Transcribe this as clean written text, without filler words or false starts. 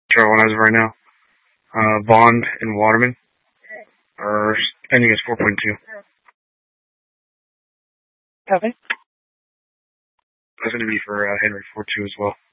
Traveling as of right now. Bond and Waterman are ending as 4.2. Copy. That's going to be for Henry 4.2 as well.